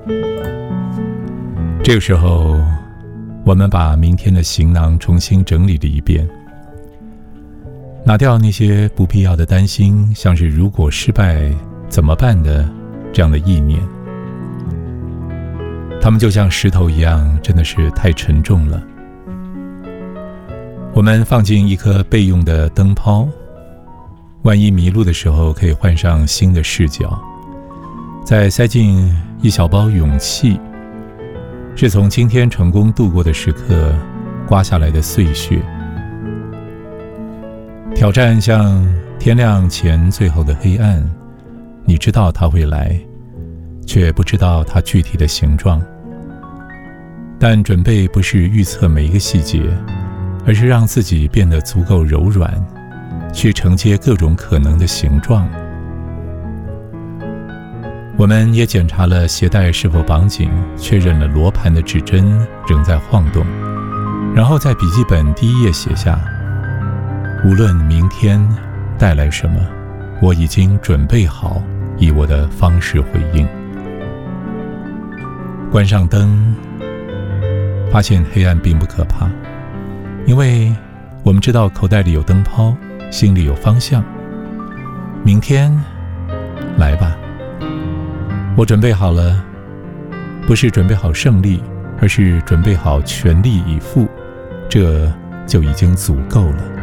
这个时候，我们把明天的行囊重新整理了一遍，拿掉那些不必要的担心，像是如果失败怎么办的这样的意念。它们就像石头一样，真的是太沉重了。我们放进一颗备用的灯泡，万一迷路的时候可以换上新的视角，再塞进一小包勇气，是从今天成功度过的时刻刮下来的碎屑。挑战像天亮前最后的黑暗，你知道它会来，却不知道它具体的形状。但准备不是预测每一个细节，而是让自己变得足够柔软，去承接各种可能的形状。我们也检查了鞋带是否绑紧，确认了罗盘的指针仍在晃动，然后在笔记本第一页写下：无论明天带来什么，我已经准备好以我的方式回应。关上灯，发现黑暗并不可怕，因为我们知道口袋里有灯泡，心里有方向。明天来吧，我准备好了，不是准备好胜利，而是准备好全力以赴，这就已经足够了。